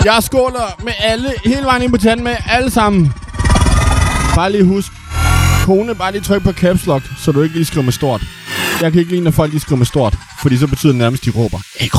Jeg skåler med alle, hele vejen ind på tanden med alle sammen. Bare lige husk, kone, bare lige tryk på caps lock, så du ikke lige skriver med stort. Jeg kan ikke lide, når folk lige skriver med stort, fordi så betyder det nærmest, de råber.